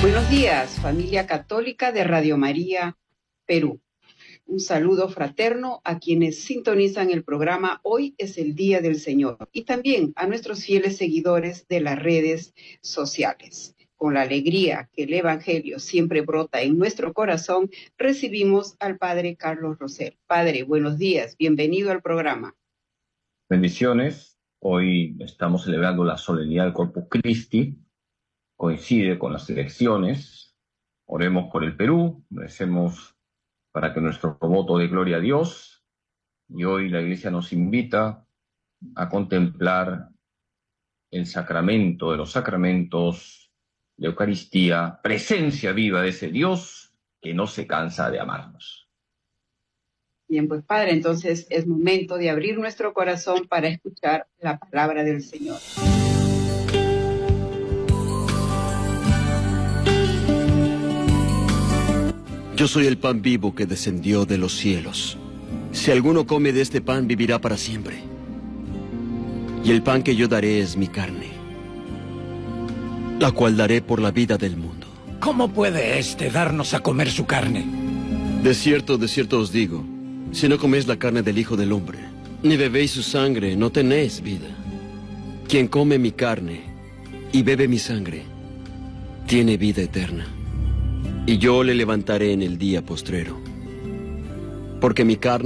Buenos días, familia católica de Radio María, Perú. Un saludo fraterno a quienes sintonizan el programa Hoy es el Día del Señor y también a nuestros fieles seguidores de las redes sociales. Con la alegría que el Evangelio siempre brota en nuestro corazón, recibimos al Padre Carlos Rosel. Padre, buenos días, bienvenido al programa. Bendiciones. Hoy estamos celebrando la solemnidad del Corpus Christi. Coincide con las elecciones. Oremos por el Perú, recemos para que nuestro voto dé gloria a Dios. Y hoy la Iglesia nos invita a contemplar el sacramento de los sacramentos, la Eucaristía, presencia viva de ese Dios que no se cansa de amarnos. Bien, pues Padre, entonces es momento de abrir nuestro corazón para escuchar la palabra del Señor. Yo soy el pan vivo que descendió de los cielos. Si alguno come de este pan, vivirá para siempre. Y el pan que yo daré es mi carne, la cual daré por la vida del mundo. ¿Cómo puede éste darnos a comer su carne? De cierto os digo, si no coméis la carne del Hijo del Hombre, ni bebéis su sangre, no tenéis vida. Quien come mi carne y bebe mi sangre, tiene vida eterna. Y yo le levantaré en el día postrero, porque mi carne